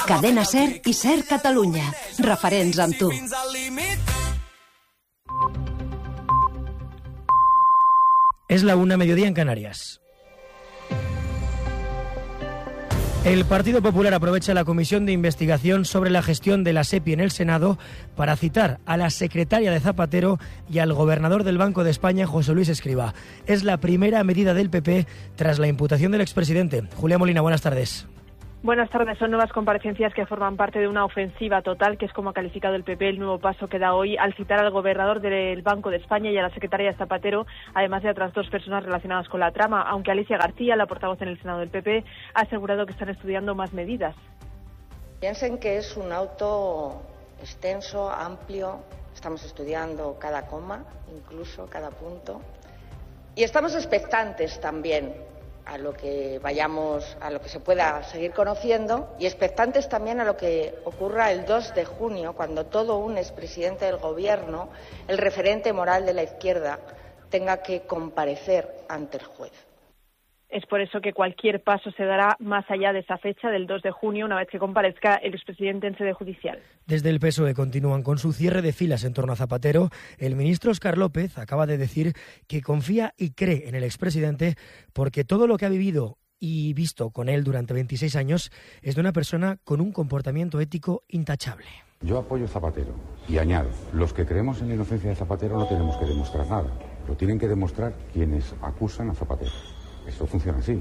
Cadena SER i SER Catalunya. Referents amb tu. Es la 1:00, mediodía en Canarias. El Partido Popular aprovecha la comisión de investigación sobre la gestión de la SEPI en el Senado para citar a la secretaria de Zapatero y al gobernador del Banco de España, José Luis Escrivá. Es la primera medida del PP tras la imputación del expresidente. Julia Molina, buenas tardes. Buenas tardes. Son nuevas comparecencias que forman parte de una ofensiva total, que es como ha calificado el PP el nuevo paso que da hoy al citar al gobernador del Banco de España y a la secretaria de Zapatero, además de otras dos personas relacionadas con la trama, aunque Alicia García, la portavoz en el Senado del PP, ha asegurado que están estudiando más medidas. Piensen que es un auto extenso, amplio, estamos estudiando cada coma, incluso cada punto, y estamos expectantes también a lo que se pueda seguir conociendo, y expectantes también a lo que ocurra el 2 de junio, cuando todo un expresidente del Gobierno, el referente moral de la izquierda, tenga que comparecer ante el juez. Es por eso que cualquier paso se dará más allá de esa fecha del 2 de junio, una vez que comparezca el expresidente en sede judicial. Desde el PSOE continúan con su cierre de filas en torno a Zapatero. El ministro Óscar López acaba de decir que confía y cree en el expresidente porque todo lo que ha vivido y visto con él durante 26 años es de una persona con un comportamiento ético intachable. Yo apoyo a Zapatero y añado, los que creemos en la inocencia de Zapatero no tenemos que demostrar nada, lo tienen que demostrar quienes acusan a Zapatero. Esto funciona así.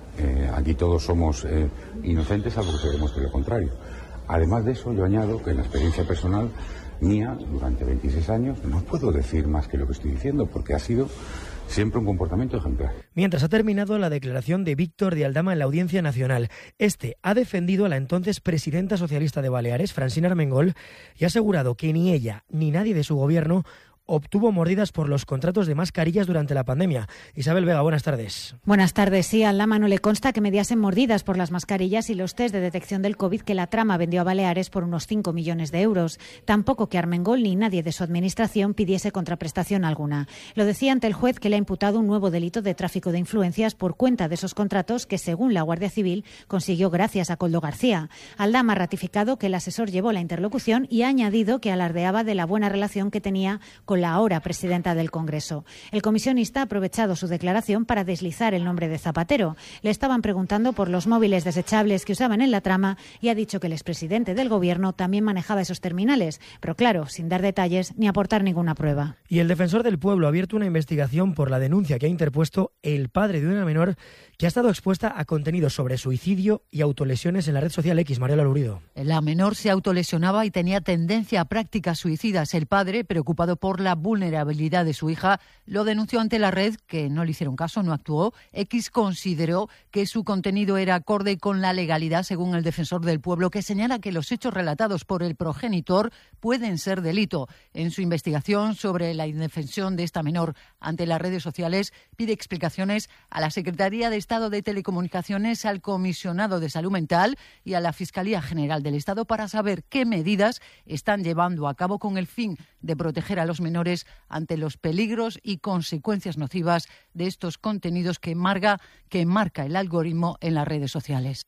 Aquí todos somos inocentes salvo que se demuestre lo contrario. Además de eso, yo añado que en la experiencia personal mía, durante 26 años, no puedo decir más que lo que estoy diciendo, porque ha sido siempre un comportamiento ejemplar. Mientras ha terminado la declaración de Víctor de Aldama en la Audiencia Nacional, este ha defendido a la entonces presidenta socialista de Baleares, Francina Armengol, y ha asegurado que ni ella ni nadie de su gobierno obtuvo mordidas por los contratos de mascarillas durante la pandemia. Isabel Vega, buenas tardes. Buenas tardes. Sí, a Aldama no le consta que mediasen mordidas por las mascarillas y los test de detección del COVID que la trama vendió a Baleares por unos 5 millones de euros. Tampoco que Armengol ni nadie de su administración pidiese contraprestación alguna. Lo decía ante el juez, que le ha imputado un nuevo delito de tráfico de influencias por cuenta de esos contratos que, según la Guardia Civil, consiguió gracias a Koldo García. Aldama ha ratificado que el asesor llevó la interlocución y ha añadido que alardeaba de la buena relación que tenía con la ahora presidenta del Congreso. El comisionista ha aprovechado su declaración para deslizar el nombre de Zapatero. Le estaban preguntando por los móviles desechables que usaban en la trama y ha dicho que el expresidente del Gobierno también manejaba esos terminales, pero claro, sin dar detalles ni aportar ninguna prueba. Y el defensor del pueblo ha abierto una investigación por la denuncia que ha interpuesto el padre de una menor que ha estado expuesta a contenidos sobre suicidio y autolesiones en la red social X. Mariela Lurido. La menor se autolesionaba y tenía tendencia a prácticas suicidas. El padre, preocupado por la vulnerabilidad de su hija, lo denunció ante la red, que no le hicieron caso, no actuó. X consideró que su contenido era acorde con la legalidad, según el defensor del pueblo, que señala que los hechos relatados por el progenitor pueden ser delito. En su investigación sobre la indefensión de esta menor ante las redes sociales, pide explicaciones a la Secretaría de Estado de Telecomunicaciones, al Comisionado de Salud Mental y a la Fiscalía General del Estado para saber qué medidas están llevando a cabo con el fin de proteger a los menores ante los peligros y consecuencias nocivas de estos contenidos que marca el algoritmo en las redes sociales.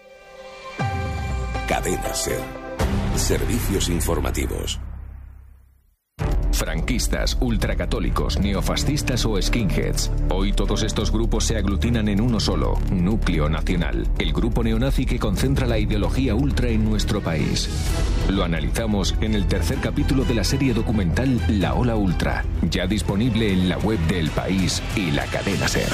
Cadena SER. Servicios informativos. Franquistas, ultracatólicos, neofascistas o skinheads. Hoy todos estos grupos se aglutinan en uno solo, Núcleo Nacional, el grupo neonazi que concentra la ideología ultra en nuestro país. Lo analizamos en el tercer capítulo de la serie documental La Ola Ultra, ya disponible en la web de El País y la cadena SER.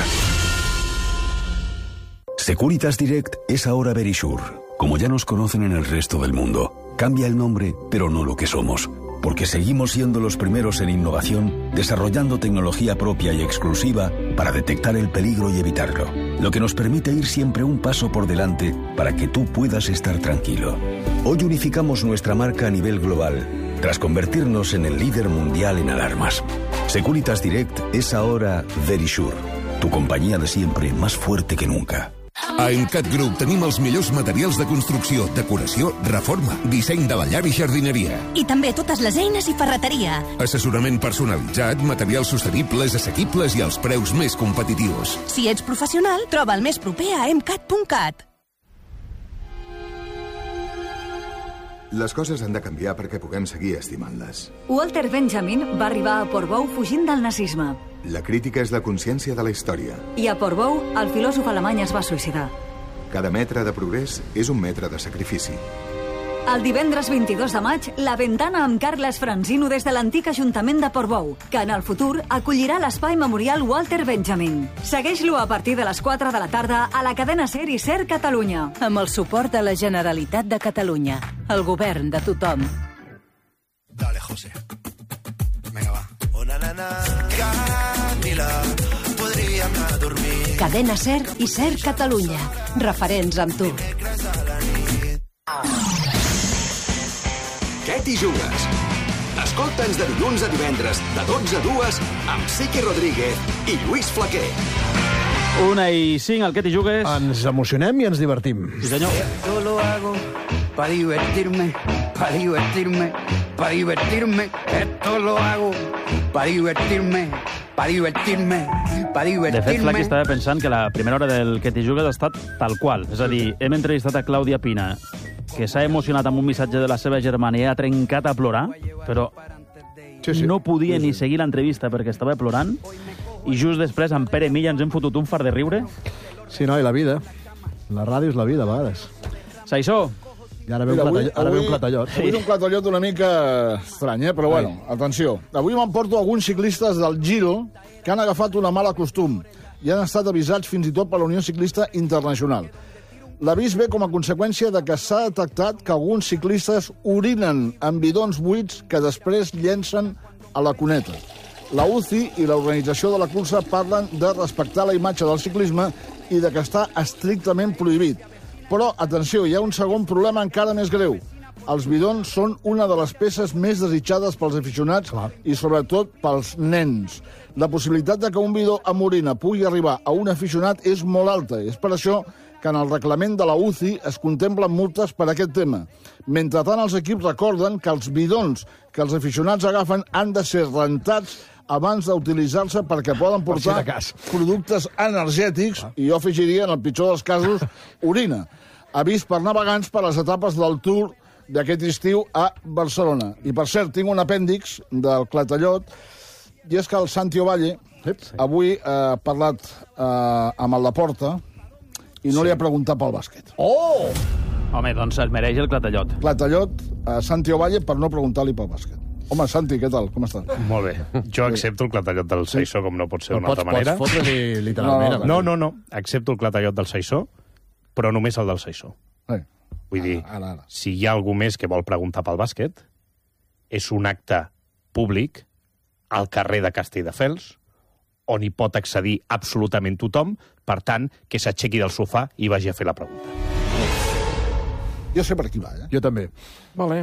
Securitas Direct es ahora Verisure. Como ya nos conocen en el resto del mundo, cambia el nombre, pero no lo que somos. Porque seguimos siendo los primeros en innovación, desarrollando tecnología propia y exclusiva para detectar el peligro y evitarlo. Lo que nos permite ir siempre un paso por delante para que tú puedas estar tranquilo. Hoy unificamos nuestra marca a nivel global, tras convertirnos en el líder mundial en alarmas. Securitas Direct es ahora Verisure, tu compañía de siempre más fuerte que nunca. A Emcat Group tenim els millors materials de construcció, decoració, reforma, disseny de la llar i jardineria. I també totes les eines i ferreteria. Assessorament personalitzat, materials sostenibles, assequibles i als preus més competitius. Si ets professional, troba el més proper a emcat.cat. Les coses han de canviar perquè puguem seguir estimant-les. Walter Benjamin va arribar a Portbou fugint del nazisme. La crítica és la consciència de la història. I a Portbou, el filòsof alemany es va suïcidar. Cada metre de progrés és un metre de sacrifici. El divendres 22 de maig, La Ventana amb Carles Franzino des de l'antic Ajuntament de Portbou, que en el futur acollirà l'espai memorial Walter Benjamin. Segueix-lo a partir de les 4 de la tarda a la cadena SER i SER Catalunya. Amb el suport de la Generalitat de Catalunya, el govern de tothom. Dale, José. Venga, va. Camila, podríem anar a dormir. Cadena SER i SER Catalunya. Referents amb tu. Què t'hi jugues? Escolta'ns de dilluns a divendres, de 12 a 2, amb Siqui Rodríguez i Lluís Flaquer. 1:05, al Què t'hi jugues? Ens emocionem i ens divertim. Sí, senyor. Esto lo hago para divertirme, para divertirme, para divertirme. Esto lo hago para divertirme, para divertirme, para divertirme. De fet, Flaqui estava pensant que la primera hora del Què t'hi jugues ha estat tal qual. És a dir, hem entrevistat a Clàudia Pina, que s'ha emocionat amb un missatge de la seva germana i ha trencat a plorar, però no podia ni seguir l'entrevista perquè estava plorant, i just després, amb Pere Milla, ens hem fotut un fart de riure. Sí, no, i la vida. La ràdio és la vida, a vegades. Saissó. I ara ve un clatallot. Avui és un clatallot una mica estrany, però bueno, atenció. Avui m'emporto alguns ciclistes del Giro que han agafat una mala costum i han estat avisats fins i tot per la Unió Ciclista Internacional. L'avís ve com a conseqüència de que s'ha detectat que alguns ciclistes orinen en bidons buits que després llencen a la cuneta. La UCI i l'organització de la cursa parlen de respectar la imatge del ciclisme i de que està estrictament prohibit. Però, atenció, hi ha un segon problema encara més greu. Els bidons són una de les peces més desitjades pels aficionats i, sobretot, pels nens. La possibilitat de que un bidó amb orina pugui arribar a un aficionat és molt alta. És per això que en el reglament de la UCI es contemplen multes per aquest tema. Mentrestant, els equips recorden que els bidons que els aficionats agafen han de ser rentats abans d'utilitzar-se perquè poden portar productes energètics i jo afegiria, en el pitjor dels casos, orina. Avís per navegants per les etapes del Tour d'aquest estiu a Barcelona. I, per cert, tinc un apèndix del clatallot, i és que el Santi Ovalle avui ha parlat amb el Laporta i no li ha preguntat pel bàsquet. Oh! Home, doncs es mereix el clatallot. Clatallot a Santi Ovalle per no preguntar-li pel bàsquet. Home, Santi, què tal? Com estàs? Molt bé. Jo accepto el clatallot del Saissó, com no pot ser d'una altra manera. Pots fotre-li literalment. No. Accepto el clatallot del Saissó, però només el del Saissó. Vull dir, si hi ha algú més que vol preguntar pel bàsquet, és un acte públic al carrer de Castelldefels, on hi pot accedir absolutament tothom, per tant, que s'aixequi del sofà i vagi a fer la pregunta. Jo sé per qui va, Jo també. Vale.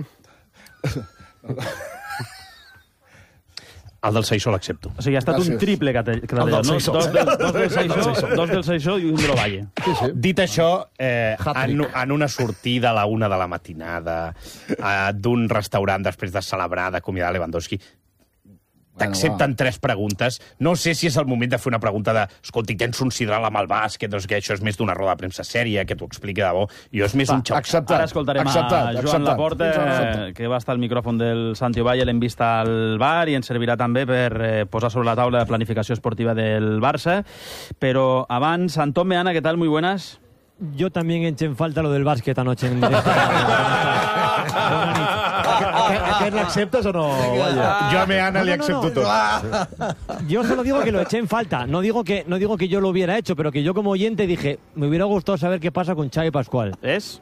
El del Saissó l'accepto. O sigui, ha estat un triple clatallot, no? Dos del Saissó i un de l'Ovalle. Dit això, en una sortida a la 1 de la matinada d'un restaurant després de celebrar, d'acomiadar Lewandowski, t'accepten 3 preguntes. No sé si és el moment de fer una pregunta de escolta, tens un sidral amb el bàsquet, doncs que això és més d'una roda de premsa sèria, que t'ho expliqui de bo. Jo és més un xoc. Ara escoltarem a Joan Laporta, que va estar al micròfon del Santi Ovalle, l'hem vist al bar i ens servirà també per posar sobre la taula la planificació esportiva del Barça. Pero abans, Antón Meana, ¿qué tal? Muy buenas. Yo también eché en falta lo del básquet anoche en directo. ¿Aquest l'acceptes o no? Jo a Meana li accepto tot. Yo solo digo que lo eché en falta. No digo que yo lo hubiera hecho, pero que yo como oyente dije, me hubiera gustado saber qué pasa con Xavi Pascual. ¿Es?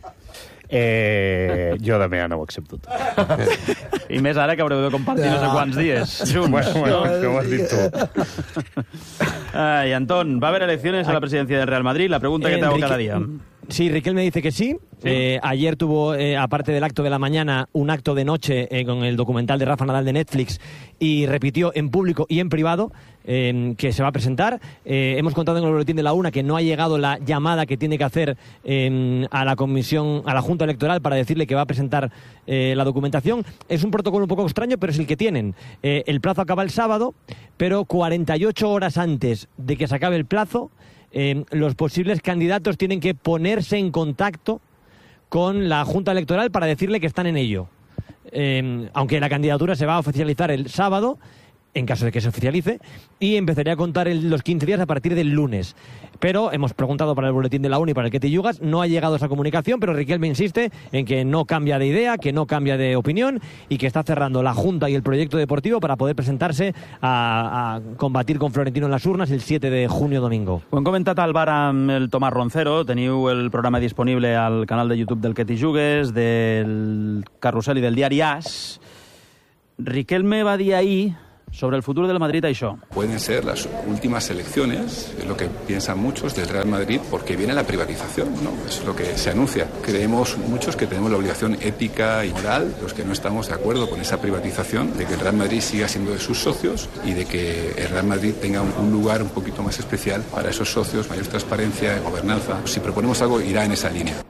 Jo de Meana ho accepto tot. I més ara que haureu de compartir no sé quants dies junts. Bueno, que ho has dit tu. Ay, Antón, va a haber elecciones a la presidencia del Real Madrid. La pregunta que te hago cada día. Sí, Riquelme dice que sí. Ayer tuvo, aparte del acto de la mañana, un acto de noche con el documental de Rafa Nadal de Netflix y repitió en público y en privado que se va a presentar. Hemos contado en el boletín de la UNA que no ha llegado la llamada que tiene que hacer a la comisión, a la Junta Electoral para decirle que va a presentar la documentación. Es un protocolo un poco extraño, pero es el que tienen. El plazo acaba el sábado, pero 48 horas antes de que se acabe el plazo, los posibles candidatos tienen que ponerse en contacto con la Junta Electoral para decirle que están en ello. Aunque la candidatura se va a oficializar el sábado, en caso de que se oficialice, y empezaría a contar los 15 días a partir del lunes. Pero hemos preguntado para el boletín de la ONU y para el Ketty Yugas, no ha llegado esa comunicación, pero Riquelme insiste en que no cambia de idea, que no cambia de opinión y que está cerrando la Junta y el proyecto deportivo para poder presentarse a combatir con Florentino en las urnas el 7 de junio domingo. Ho hem comentat al bar amb el Tomàs Roncero, teniu el programa disponible al canal de YouTube del Ketty Yugues, del Carrusel i del diari AS. Riquelme va dir ahir sobre el futuro del Madrid això. Pueden ser las últimas elecciones, es lo que piensan muchos, del Real Madrid, porque viene la privatización, ¿no? Es lo que se anuncia. Creemos muchos que tenemos la obligación ética y moral, los que no estamos de acuerdo con esa privatización, de que el Real Madrid siga siendo de sus socios y de que el Real Madrid tenga un lugar un poquito más especial para esos socios, mayor transparencia, gobernanza. Si proponemos algo, irá en esa línea.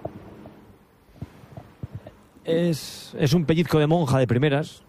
Es un pellizco de monja de primeras,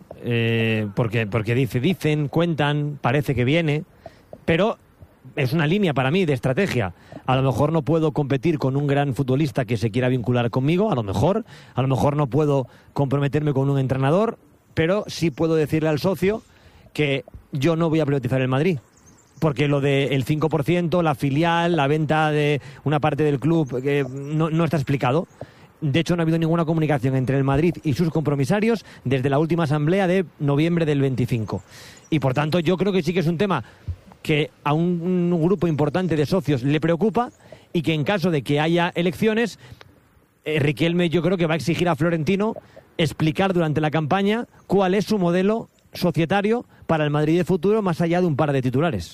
porque dicen, cuentan, parece que viene, pero es una línea para mí de estrategia. A lo mejor no puedo competir con un gran futbolista que se quiera vincular conmigo, a lo mejor no puedo comprometerme con un entrenador, pero sí puedo decirle al socio que yo no voy a privatizar el Madrid. Porque lo del 5%, la filial, la venta de una parte del club, no está explicado. De hecho, no ha habido ninguna comunicación entre el Madrid y sus compromisarios desde la última asamblea de noviembre del 25. Y, por tanto, yo creo que sí que es un tema que a un grupo importante de socios le preocupa y que en caso de que haya elecciones, Riquelme yo creo que va a exigir a Florentino explicar durante la campaña cuál es su modelo societario para el Madrid de futuro más allá de un par de titulares.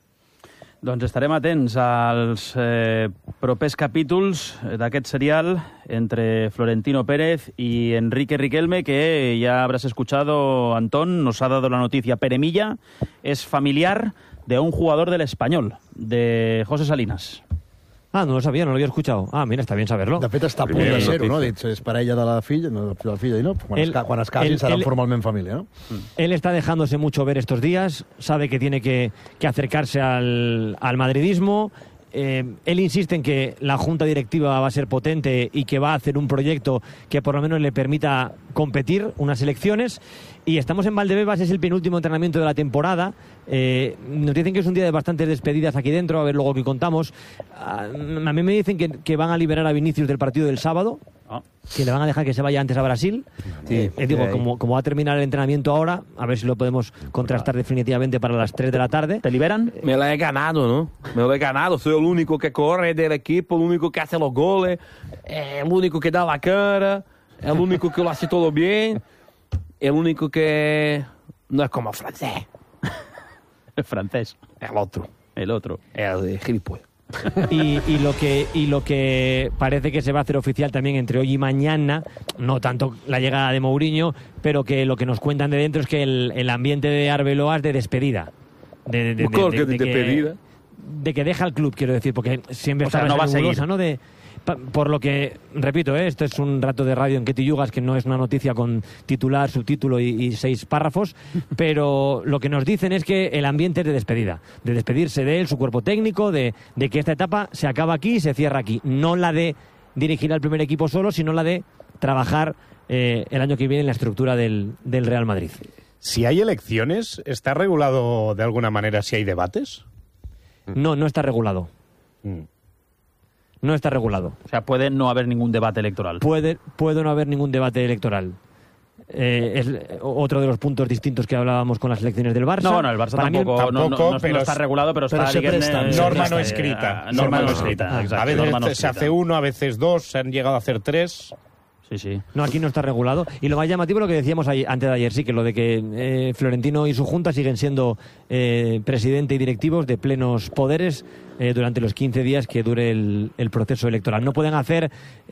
Doncs estarem atents als propers capítols d'aquest serial entre Florentino Pérez y Enrique Riquelme, que ya habrás escuchado, Antón, nos ha dado la noticia. Peremilla es familiar de un jugador del Español, de José Salinas. Ah, no lo sabía, no lo había escuchado. Ah, mira, está bien saberlo. De fet, està a punt de ser-ho, no? És parella de la filla, i no? Quan es casin seran formalment família, ¿no? Él está dejándose mucho ver estos días, sabe que tiene que acercarse al madridismo. Él insiste en que la junta directiva va a ser potente y que va a hacer un proyecto que por lo menos le permita competir unas elecciones. Y estamos en Valdebebas, es el penúltimo entrenamiento de la temporada. Nos dicen que es un día de bastantes despedidas aquí dentro, a ver luego qué contamos. A mí me dicen que van a liberar a Vinicius del partido del sábado, que le van a dejar que se vaya antes a Brasil. Digo, como va a terminar el entrenamiento ahora, a ver si lo podemos contrastar definitivamente para las 3 de la tarde. ¿Te liberan? Me lo he ganado, ¿no? Me lo he ganado. Soy el único que corre del equipo, el único que hace los goles, el único que da la cara, el único que lo hace todo bien, el único que no es como francés. El francés. El otro. El otro. El gilipollas. Y lo que parece que se va a hacer oficial también entre hoy y mañana, no tanto la llegada de Mourinho, pero que lo que nos cuentan de dentro es que el ambiente de Arbeloa es de despedida. De despedida. De que deja el club, quiero decir, porque siempre está no va a seguir, ¿no? Por lo que, repito, esto es un rato de radio en Ketty Yugas, que no es una noticia con titular, subtítulo y 6 párrafos, pero lo que nos dicen es que el ambiente es de despedida, de despedirse de él, su cuerpo técnico, de que esta etapa se acaba aquí y se cierra aquí. No la de dirigir al primer equipo solo, sino la de trabajar el año que viene en la estructura del Real Madrid. Si hay elecciones, ¿está regulado de alguna manera si hay debates? No está regulado. No está regulado. O sea, puede no haber ningún debate electoral. Puede no haber ningún debate electoral. Es otro de los puntos distintos que hablábamos con las elecciones del Barça. No, bueno, el Barça tampoco no está regulado, pero está... Norma no escrita. Norma no escrita. A veces se hace 1, a veces 2, se han llegado a hacer 3... Sí. No, aquí no está regulado. Y lo más llamativo lo que decíamos antes de ayer, sí, que lo de que Florentino y su junta siguen siendo presidente y directivos de plenos poderes durante los 15 días que dure el proceso electoral. No pueden hacer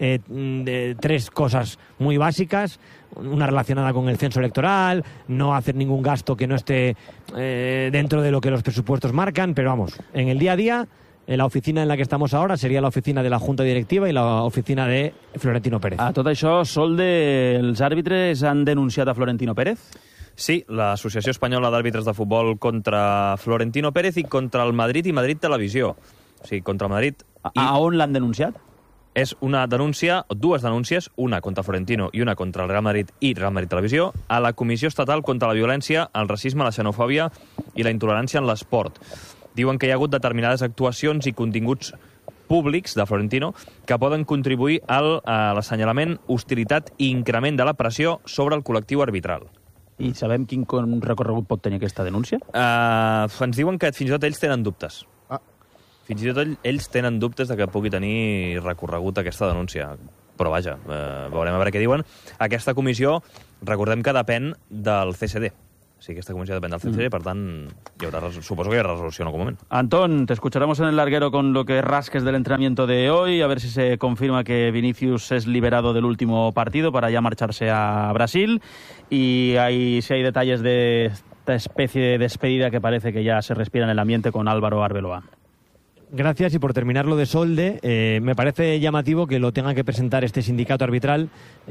3 cosas muy básicas: una relacionada con el censo electoral, no hacer ningún gasto que no esté dentro de lo que los presupuestos marcan, pero vamos, en el día a día, la oficina en la que estamos ahora sería la oficina de la Junta Directiva y la oficina de Florentino Pérez. A tot això, Solde, els àrbitres han denunciat a Florentino Pérez? Sí, l'Associació Espanyola d'Àrbitres de Futbol contra Florentino Pérez i contra el Madrid i Madrid Televisió. O sigui, contra el Madrid... A on l'han denunciat? És una denúncia, dues denúncies, una contra Florentino i una contra el Real Madrid i Real Madrid Televisió, a la Comissió Estatal contra la Violència, el Racisme, la Xenofòbia i la Intolerància en l'Esport. Diuen que hi ha hagut determinades actuacions i continguts públics de Florentino que poden contribuir a l'assenyalament, hostilitat i increment de la pressió sobre el col·lectiu arbitral. I sabem quin recorregut pot tenir aquesta denúncia? Ens diuen que fins i tot ells tenen dubtes. Fins i tot ells tenen dubtes de que pugui tenir recorregut aquesta denúncia. Però vaja, veurem a veure què diuen. Aquesta comissió, recordem que depèn del CSD. O sigui, aquesta comissió depèn del CSD, per tant, suposo que hi haurà resolució en algun moment. Antón, te escucharemos en el larguero con lo que rasques del entrenamiento de hoy, a ver si se confirma que Vinicius es liberado del último partido para ya marcharse a Brasil, y si hay detalles de esta especie de despedida que parece que ya se respira en el ambiente con Álvaro Arbeloa. Gracias, y por terminar lo de Solde, me parece llamativo que lo tenga que presentar este sindicato arbitral.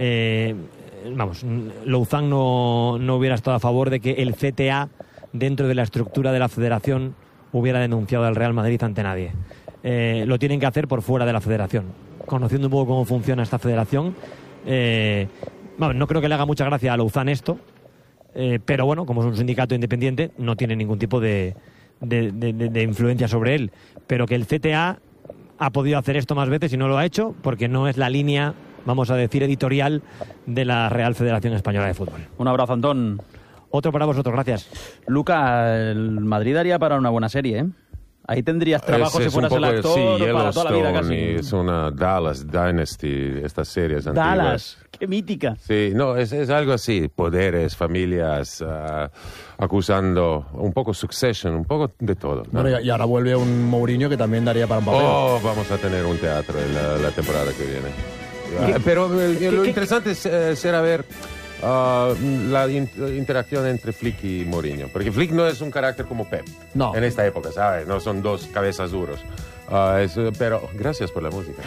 Louzán no hubiera estado a favor de que el CTA, dentro de la estructura de la federación, hubiera denunciado al Real Madrid ante nadie. Lo tienen que hacer por fuera de la federación. Conociendo un poco cómo funciona esta federación, no creo que le haga mucha gracia a Louzán esto, pero bueno, como es un sindicato independiente, no tiene ningún tipo de influencia sobre él, pero que el CTA ha podido hacer esto más veces y no lo ha hecho porque no es la línea, vamos a decir, editorial de la Real Federación Española de Fútbol. Un abrazo, Antón. Otro para vosotros, gracias. Luca, el Madrid daría para una buena serie, ¿eh? Ahí tendrías trabajo si fueras el actor para toda la vida casi. Es una Dallas Dynasty, estas series antiguas. Dallas, qué mítica. Sí, no, es algo así, poderes, familias, acusando, un poco Succession, un poco de todo, ¿no? Bueno, y ahora vuelve un Mourinho que también daría para un papel. Vamos a tener un teatro en la temporada que viene. Pero lo interesante es ser a ver la interacción entre Flick y Mourinho, porque Flick no es un carácter como Pep en esta época, ¿sabes? No son dos cabezas duros, pero gracias por la música.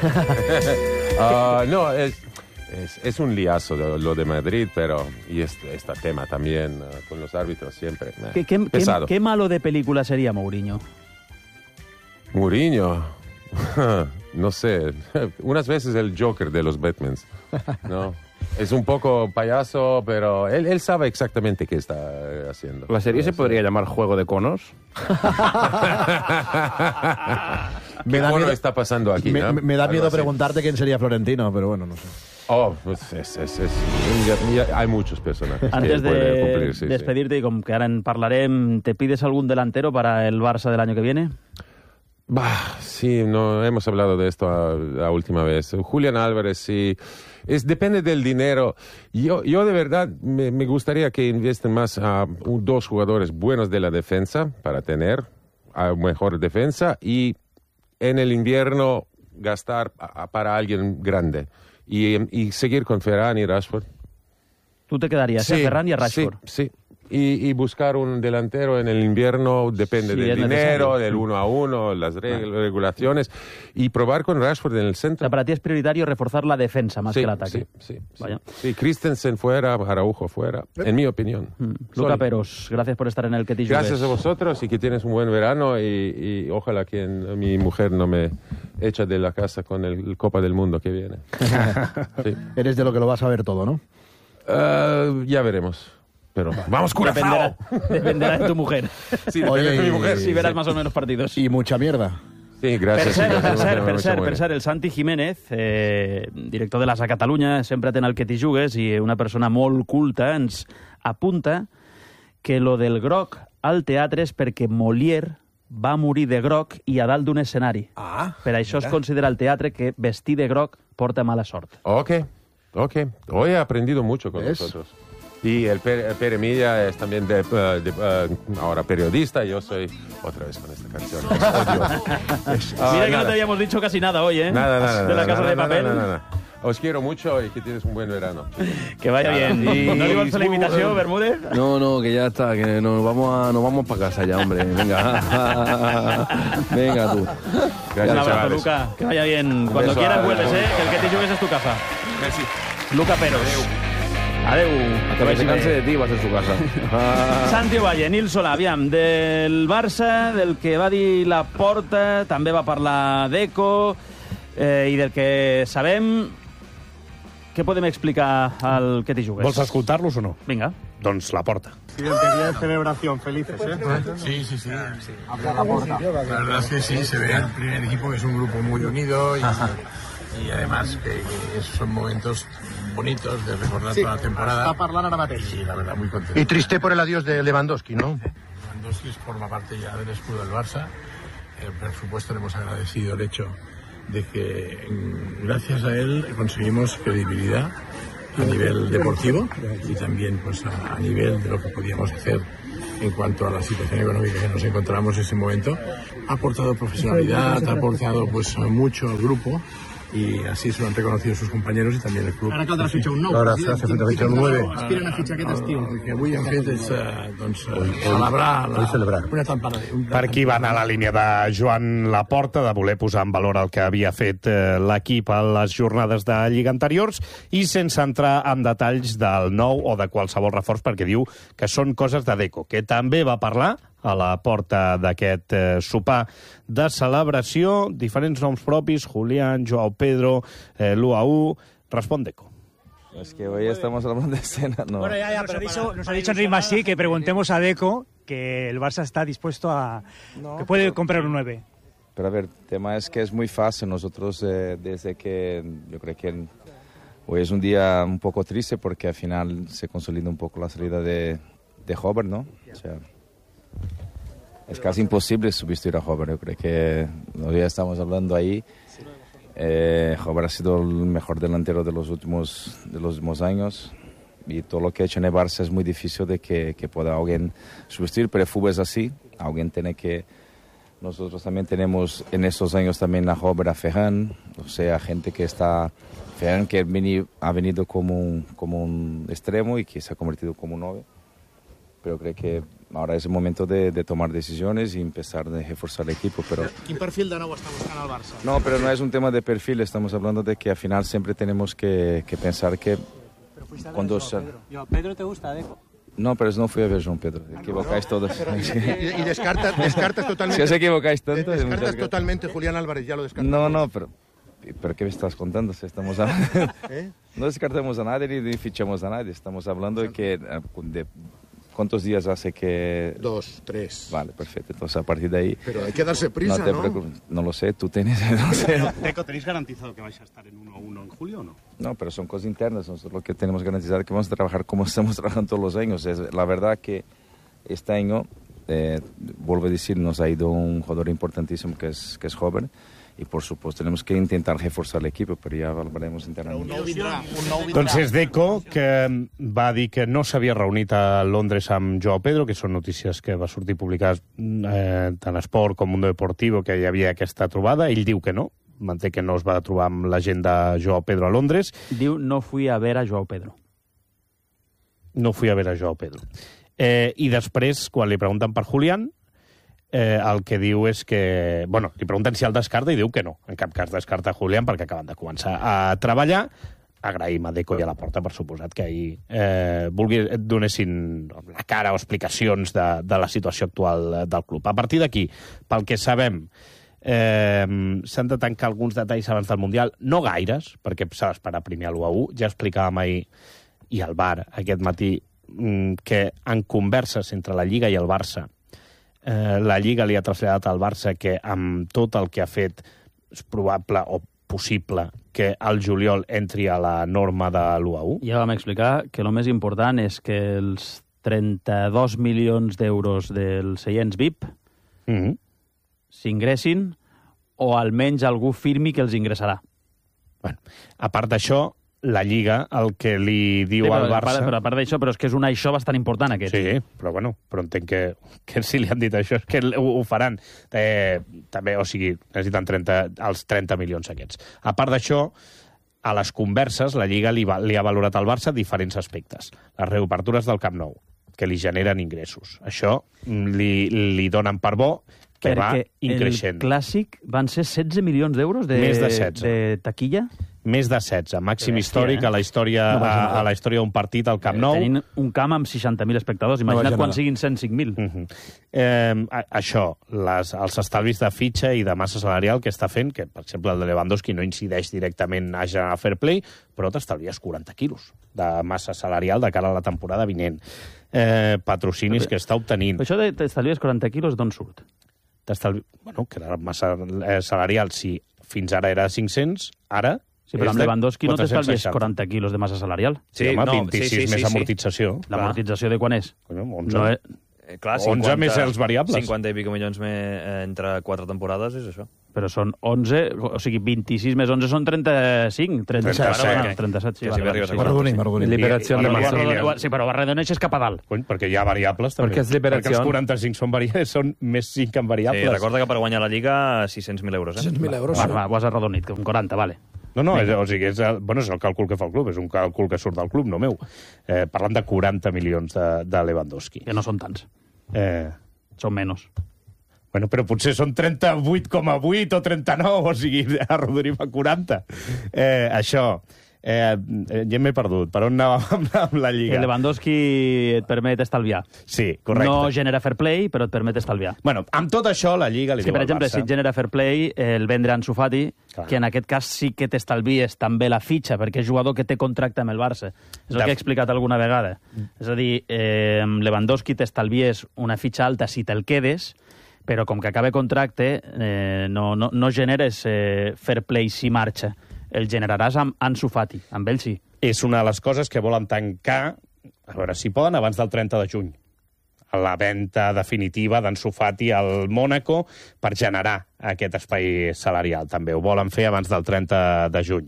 Es un liazo lo de Madrid, pero y este tema también con los árbitros siempre pesado. ¿Qué malo de película sería Mourinho? Mourinho, no sé, unas veces el Joker de los Batmans, ¿no? Es un poco payaso, pero él sabe exactamente qué está haciendo. ¿La serie se podría llamar Juego de Conos? ¿Qué cono está pasando aquí? Me da miedo preguntarte quién sería Florentino, pero bueno, no sé. Hay muchos personajes. Antes de cumplir, despedirte, y como que ahora parlarem, ¿te pides algún delantero para el Barça del año que viene? Sí, no hemos hablado de esto la última vez. Julián Álvarez, sí. Depende del dinero. Yo de verdad me gustaría que inviesten más a dos jugadores buenos de la defensa para tener mejor defensa, y en el invierno gastar para alguien grande y seguir con Ferran y Rashford. ¿Tú te quedarías a Ferran y a Rashford? Sí. Y buscar un delantero en el invierno depende del dinero, del 1-1, las regulaciones, y probar con Rashford en el centro. O sea, para ti es prioritario reforzar la defensa más que el ataque. Sí, Christensen fuera, Araujo fuera, en mi opinión. Luca Peros, gracias por estar en el Que Te Jugues. Gracias a vosotros y que tienes un buen verano, y ojalá que mi mujer no me echa de la casa con el Copa del Mundo que viene. Sí. Eres de lo que lo vas a ver todo, ¿no? Ya veremos. Pero vamos, Curazao. Dependerá de tu mujer. Sí, depende de mi mujer. Si verás más o menos partidos. Y mucha mierda. Sí, gracias. Per cert, el Santi Jiménez, director de l'ASA Catalunya, sempre ten el Que T'hi Jugues, i una persona molt culta ens apunta que lo del groc al teatre és perquè Molière va morir de groc i a dalt d'un escenari. Per això es considera al teatre que vestir de groc porta mala sort. Ok. Hoy he aprendido mucho con vosotros. Y el Pere Milla es también ahora periodista, y yo soy otra vez con esta canción. Mira que no te habíamos dicho casi nada hoy, ¿eh? Nada. De la Casa de Papel. Nada. Os quiero mucho y que tienes un buen verano. Que vaya bien. ¿No le vas a la invitación, Bermúdez? No, que ya está, que nos vamos para casa ya, hombre. Venga. Venga tú. Gracias, un abrazo, Luca. Que vaya bien. Cuando quieras vuelves, ¿eh? Que el Que T'hi Jugues es tu casa. Merci. Luca Peros. Adeu. Hasta que se canse de ti, vas a su casa. Santi Ovalle, Nil Solà, aviam, del Barça, del que va dir Laporta, també va parlar d'Eco, I del que sabem, què podem explicar al que t'hi jugues? Vols escoltar-los o no? Vinga. Doncs la porta. Siguiente día de celebración, felices, ¿eh? Sí. La verdad es que sí, se ve el primer equipo, que es un grupo muy unido y además que son momentos bonitos de recordar toda la temporada. Está parlant ara mateix. Sí, la verdad, muy contento. Y triste por el adiós de Lewandowski, ¿no? Lewandowski forma parte ya del escudo del Barça. Por supuesto, le hemos agradecido el hecho de que gracias a él conseguimos credibilidad a nivel deportivo y también pues a nivel de lo que podíamos hacer en cuanto a la situación económica que nos encontramos en ese momento. Ha aportado profesionalidad, ha aportado pues mucho al grupo y así se lo han reconocido sus compañeros i també el club. Ara caldrà fitxar un nou. Ara s'ha fet fitxar un 9. Aspiren a fitxar aquest estiu. El que avui hem fet és celebrar una temporada. Per aquí va anar la línia de Joan Laporta, de voler posar en valor el que havia fet l'equip a les jornades de Lliga anteriors i sense entrar en detalls del nou o de qualsevol reforç, perquè diu que són coses de Deco, que també va parlar a la porta d'aquest sopar de celebració. Diferents noms propis, Julián, Joao Pedro, l'UAU. Respon Deco. Es que hoy estamos hablando de escena, ¿no? Bueno, ya, nos ha dicho Enrique Masí que preguntemos a Deco que el Barça está dispuesto a... que puede comprar un 9. Pero a ver, el tema es que es muy fácil. Nosotros, desde que... Yo creo que hoy es un día un poco triste porque al final se consolida un poco la salida de Hover, ¿no? O sea, es casi imposible sustituir a Hover. Yo creo que hoy ya estamos hablando ahí. Hover ha sido el mejor delantero de los últimos años y todo lo que ha hecho en el Barça es muy difícil de que pueda alguien sustituir, pero el fútbol es así. Alguien tiene que... Nosotros también tenemos en estos años también a Hover, a Ferran, o sea, gente que está... Ferran que ha venido como un extremo y que se ha convertido como un 9. Pero creo que ahora es el momento de tomar decisiones y empezar a reforzar el equipo. Pero... ¿Qué perfil de nuevo está buscando el Barça? No, pero no es un tema de perfil, estamos hablando de que al final siempre tenemos que pensar que... Pero fuiste a ver cuando... Pedro. ¿Pedro te gusta, Deco? No, pero no fui a ver Joan Pedro, equivocáis todos. ¿Y descartas totalmente? Si os equivocáis tanto... ¿Descartas totalmente Julián Álvarez? Ya lo descartas. No, pero ¿qué me estás contando? Si estamos hablando... No descartamos a nadie ni fichamos a nadie, estamos hablando de que... ¿Cuántos días hace que...? 2, 3. Vale, perfecto. Entonces, a partir de ahí... Pero hay que darse prisa, ¿no? No lo sé, tú tienes... No sé. Deco, ¿tenéis garantizado que vais a estar en 1-1 en julio o no? No, pero son cosas internas. Nosotros lo que tenemos garantizado es que vamos a trabajar como estamos trabajando todos los años. La verdad que este año, vuelvo a decir, nos ha ido un jugador importantísimo que es joven. I, por supuesto, tenemos que intentar reforzar l'equip, però ja valoraremos internament. Doncs és Deco, que va dir que no s'havia reunit a Londres amb Joao Pedro, que són notícies que va sortir publicades tant a Esport com Mundo Deportivo, que hi havia aquesta trobada. Ell diu que no, manté que no es va trobar amb la gent de Joao Pedro a Londres. Diu, no fui a ver a Joao Pedro. No fui a ver a Joao Pedro. I després, quan li pregunten per Julián, el que diu és que... Bueno, li pregunten si el descarta i diu que no. En cap cas descarta Julián perquè acaben de començar a treballar. Agraïm a Deco i a la porta, per suposat, que ahir donessin la cara o explicacions de la situació actual del club. A partir d'aquí, pel que sabem, s'han de tancar alguns detalls abans del Mundial. No gaires, perquè s'ha d'esperar primer a l'1-1. Ja explicàvem ahir, i al VAR aquest matí, que en converses entre la Lliga i el Barça la Lliga li ha traslladat al Barça que amb tot el que ha fet és probable o possible que al juliol entri a la norma de l'1-1. Ja vam explicar que el més important és que els 32 milions d'euros dels seients VIP s'ingressin o almenys algú firmi que els ingressarà. Bueno, a part d'això, la Lliga, el que li diu al Barça... Però a part d'això, però és que és un això bastant important, aquest. Sí, però entenc que si li han dit això és que ho faran. També, o sigui, necessiten els 30 milions aquests. A part d'això, a les converses, la Lliga li ha valorat al Barça diferents aspectes. Les reobertures del Camp Nou, que li generen ingressos. Això li donen per bo que va increixent. Perquè el Clàssic van ser 16 milions d'euros de taquilla? Més de 16, màxim històric a la història d'un partit al Camp Nou. Tenint un camp amb 60.000 espectadors, imagina't quan siguin 105.000. Això, els estalvis de fitxa i de massa salarial que està fent, que per exemple el de Lewandowski no incideix directament a generar fair play, però t'estalvies 40 quilos de massa salarial de cara a la temporada vinent. Patrocinis que està obtenint. Però això de t'estalvies 40 quilos d'on surt? Bueno, que la massa salarial, si fins ara era 500, ara... Sí, però amb Lewandowski no t'estalvies 40 quilos de massa salarial. Sí, home, 26 més amortització. L'amortització de quan és? 11. Clar, 11 més els variables. 50 i pico milions entre 4 temporades és això. Però són 11, o sigui, 26 més 11 són 35. 37, sí. M'arrodoni. Liberació de massa. Sí, però arredoneixes cap a dalt. Perquè hi ha variables, també. Perquè els 45 són més 5 en variables. Sí, recorda que per guanyar la Lliga, 600.000 euros. 600.000 euros. Ho has arredonit, com 40, vale. No, o sigui, és el càlcul que fa el club, és un càlcul que surt del club, no meu. Parlant de 40 milions de Lewandowski. Que no són tants. Són menys. Bueno, però potser són 38,8 o 39, o sigui, arrodonim a 40. Això, ja m'he perdut. Per on anàvem amb la Lliga? Que Lewandowski et permet estalviar. Sí, correcte. No genera fair play, però et permet estalviar. Bueno, amb tot això, la Lliga li diu al Barça... Per exemple, si et genera fair play, el vendre Ansu Fati, que en aquest cas sí que t'estalvies també la fitxa, perquè és jugador que té contracte amb el Barça. És el que he explicat alguna vegada. És a dir, Lewandowski t'estalvies una fitxa alta si te'l quedes, però com que acaba contracte, no generes fair play si marxa. El generaràs amb Ansu Fati, amb ell sí. És una de les coses que volen tancar, a veure si poden, abans del 30 de juny. La venda definitiva d'Ansu Fati al Mónaco per generar aquest espai salarial. També ho volen fer abans del 30 de juny.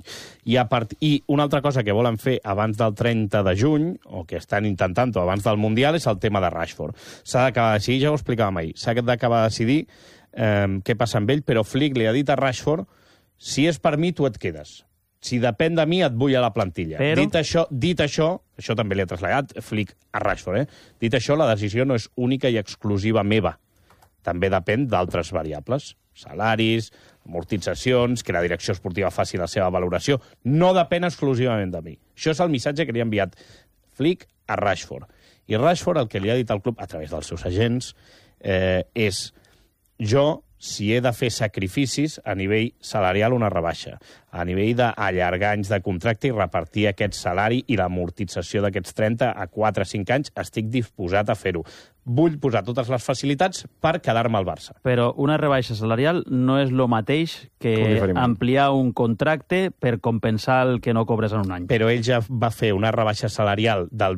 I una altra cosa que volen fer abans del 30 de juny, o que estan intentant abans del Mundial, és el tema de Rashford. S'ha d'acabar de decidir, ja ho explicàvem ahir, s'ha d'acabar de decidir què passa amb ell, però Flick li ha dit a Rashford: si és per mi, tu et quedes. Si depèn de mi, et vull a la plantilla. Però... Dit això també li ha traslladat Flick a Rashford. Dit això, la decisió no és única i exclusiva meva. També depèn d'altres variables. Salaris, amortitzacions, que la direcció esportiva faci la seva valoració. No depèn exclusivament de mi. Això és el missatge que li ha enviat Flick a Rashford. I Rashford el que li ha dit al club, a través dels seus agents, és: jo, si he de fer sacrificis, a nivell salarial una rebaixa, a nivell d'allargar anys de contracte i repartir aquest salari i l'amortització d'aquests 30 a 4 o 5 anys, estic disposat a fer-ho. Vull posar totes les facilitats per quedar-me al Barça. Però una rebaixa salarial no és el mateix que ampliar un contracte per compensar el que no cobres en un any. Però ell ja va fer una rebaixa salarial del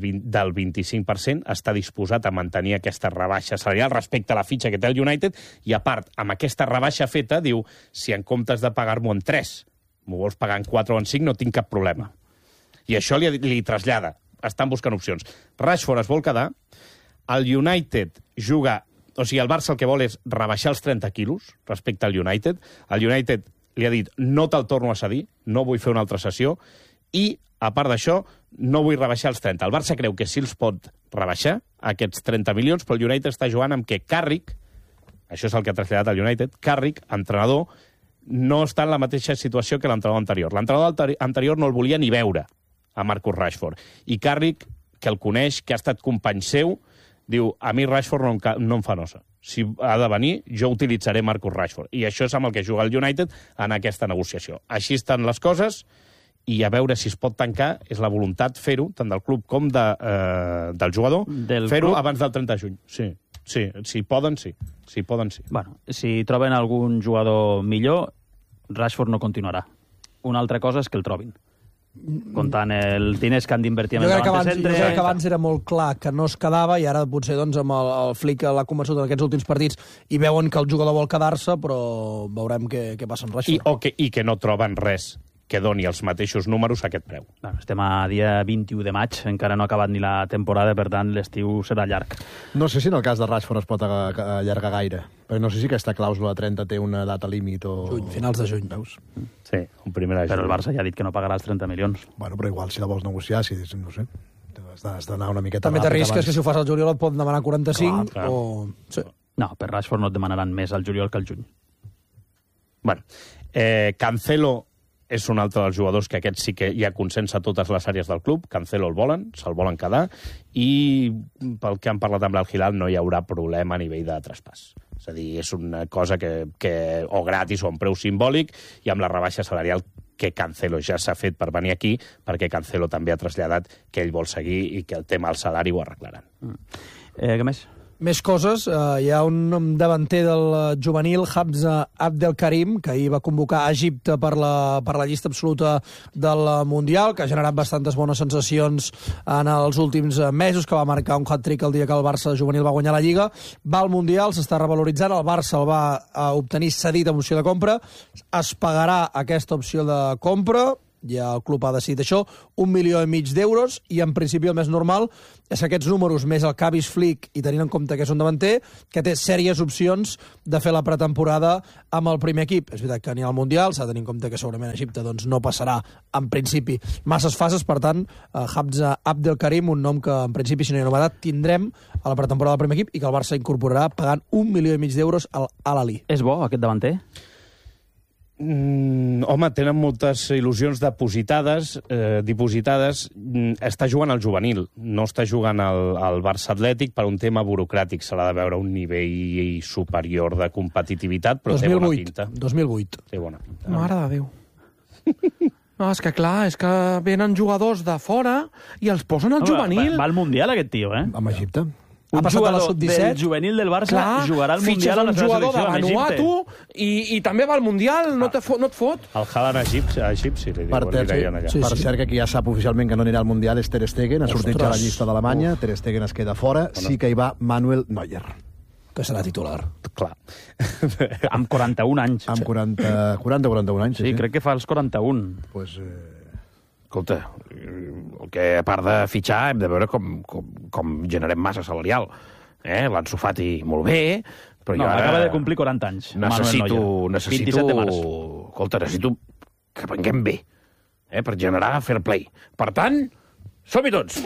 25%, està disposat a mantenir aquesta rebaixa salarial respecte a la fitxa que té el United, i a part, amb aquesta rebaixa feta, diu: si en comptes de pagar-m'ho en 3, m'ho vols pagar en 4 o en 5, no tinc cap problema. I això li trasllada. Estan buscant opcions. Rashford es vol quedar. El United juga... O sigui, el Barça el que vol és rebaixar els 30 quilos respecte al United. El United li ha dit: no te'l torno a cedir, no vull fer una altra sessió, i, a part d'això, no vull rebaixar els 30. El Barça creu que sí els pot rebaixar, aquests 30 milions, però el United està jugant amb que Carrick, això és el que ha traslladat el United, Carrick, entrenador, no està en la mateixa situació que l'entrenador anterior. L'entrenador anterior no el volia ni veure, a Marcus Rashford. I Carrick, que el coneix, que ha estat company seu, diu: a mi Rashford no em fa nosa. Si ha de venir, jo utilitzaré Marcus Rashford. I això és amb el que juga el United en aquesta negociació. Així estan les coses, i a veure si es pot tancar. És la voluntat fer-ho, tant del club com del jugador, fer-ho abans del 30 de juny. Sí, si poden, sí. Bueno, si troben algun jugador millor, Rashford no continuarà. Una altra cosa és que el trobin. Comptant els diners que han d'invertir en el davant de centre... Jo crec que abans era molt clar que no es quedava, i ara potser doncs, amb el Flick l'ha convençut en aquests últims partits i veuen que el jugador vol quedar-se, però veurem què passa amb Rashford. I que no troben res que doni els mateixos números a aquest preu. Estem a dia 21 de maig, encara no ha acabat ni la temporada, per tant l'estiu serà llarg. No sé si en el cas de Rashford es pot allargar gaire, perquè no sé si aquesta clàusula 30 té una data límit o... Finals de juny, veus? Sí, un primer de juny. Però el Barça ja ha dit que no pagarà els 30 milions. Bueno, però igual si la vols negociar, no sé, has d'anar una miqueta... També t'arrisques que si ho fas al juliol et poden demanar 45 clar. o... Sí. No, per Rashford no et demanaran més al juliol que al juny. Bueno, Cancelo és un altre dels jugadors que aquest sí que hi ha consens a totes les àrees del club. Cancelo el volen, se'l volen quedar, i pel que han parlat amb l'Al-Hilal no hi haurà problema a nivell de traspàs. És a dir, és una cosa que o gratis o a un preu simbòlic, i amb la rebaixa salarial que Cancelo ja s'ha fet per venir aquí, perquè Cancelo també ha traslladat que ell vol seguir i que el tema del salari ho arreglaran. Què més? Més coses. Hi ha un davanter del juvenil, Hamza Abdelkarim, que ahir va convocar a Egipte per la llista absoluta del Mundial, que ha generat bastantes bones sensacions en els últims mesos, que va marcar un hat-trick el dia que el Barça juvenil va guanyar la Lliga. Va al Mundial, s'està revaloritzant, el Barça el va obtenir cedit amb opció de compra, es pagarà aquesta opció de compra, ja el club ha decidit això, 1,5 milions d'euros, i en principi el més normal és que aquests números, més el Kavis Flick, i tenint en compte que és un davanter, que té sèries opcions de fer la pretemporada amb el primer equip. És veritat que ni al Mundial, s'ha de tenir en compte que segurament Egipte doncs, no passarà, en principi, masses fases, per tant, Hamza Abdelkarim, un nom que en principi, si no hi ha novetat, tindrem a la pretemporada del primer equip i que el Barça incorporarà pagant 1,5 milions d'euros al Al-Ahly. És bo, aquest davanter? Home, tenen moltes il·lusions dipositades. Està jugant al juvenil, no està jugant al Barça Atlètic per un tema burocràtic. Se l'ha de veure a un nivell superior de competitivitat, però 2008, té bona pinta. 2008. Té bona pinta. Mare de Déu. No, és que clar, és que venen jugadors de fora i els posen al juvenil. Va al Mundial, aquest tio, eh? Amb Egipte. Un jugador del juvenil del Barça jugarà al Mundial a la seva selecció amb Egipte. Fitxes un jugador de Vanuatu i també va al Mundial, no et fot? El Haaland egipci, li deien allà. Per cert, que qui ja sap oficialment que no anirà al Mundial és Ter Stegen, ha sortit ja la llista d'Alemanya, Ter Stegen es queda fora, sí que hi va Manuel Neuer, que serà titular. Clar. Amb 41 anys. Amb 40-41 anys. Sí, crec que fa els 41. Pues... Escolta, el que a part de fitxar hem de veure com generem massa salarial. L'Ansu Fati molt bé, però jo ara... acaba de complir 40 anys. Necessito... 27 de març. Escolta, necessito que venguem bé, per generar fair play. Per tant, som-hi tots.